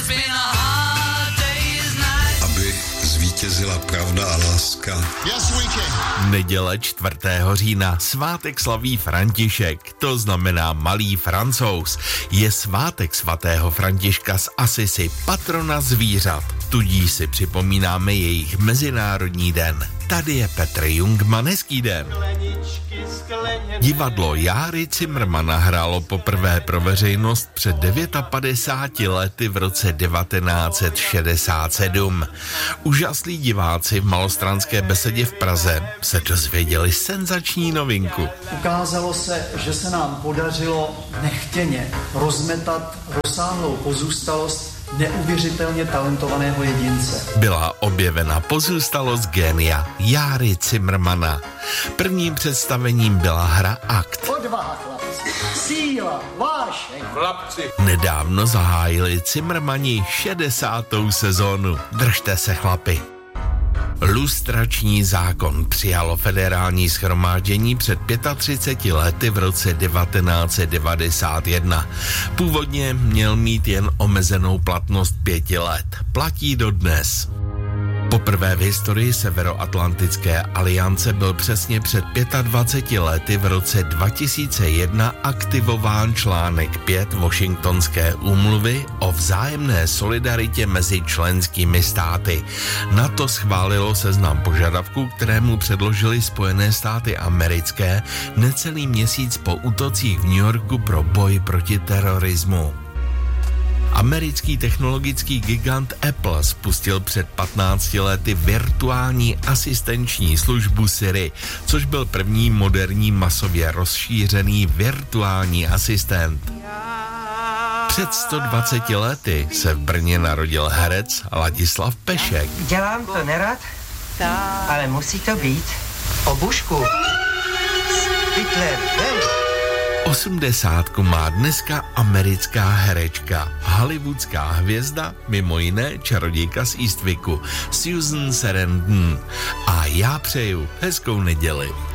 Aby zvítězila pravda a láska. Neděle 4. října svátek slaví František, to znamená malý Francouz. Je svátek svatého Františka z Asisi, patrona zvířat. Tudíž si připomínáme jejich mezinárodní den. Tady je Petr Jungmann, hezký den. Divadlo Járy Cimrmana hrálo poprvé pro veřejnost před 59 lety v roce 1967. Úžaslí diváci v Malostranské besedě v Praze se dozvěděli senzační novinku. Ukázalo se, že se nám podařilo nechtěně rozmetat rozsáhlou pozůstalost neuvěřitelně talentovaného jedince. Byla objevena pozůstalost génia Járy Cimrmana. Prvním představením byla hra Akt. Odvaha, chlapci, síla, vášeň. Chlapci. Nedávno zahájili Cimrmani 60. sezónu. Držte se, chlapi. Lustrační zákon přijalo federální shromáždění před 35 lety v roce 1991. Původně měl mít jen omezenou platnost 5 let. Platí dodnes. Poprvé v historii Severoatlantické aliance byl přesně před 25 lety v roce 2001 aktivován článek 5 Washingtonské úmluvy o vzájemné solidaritě mezi členskými státy. NATO schválilo seznam požadavků, kterému předložili Spojené státy americké necelý měsíc po útocích v New Yorku pro boj proti terorismu. Americký technologický gigant Apple spustil před 15 lety virtuální asistenční službu Siri, což byl první moderní masově rozšířený virtuální asistent. Před 120 lety se v Brně narodil herec Ladislav Pešek. Dělám to nerad, ale musí to být o bušku. Hitler, 80 má dneska americká herečka, hollywoodská hvězda, mimo jiné čarodějka z Eastwicku, Susan Sarandon. A já přeju hezkou neděli.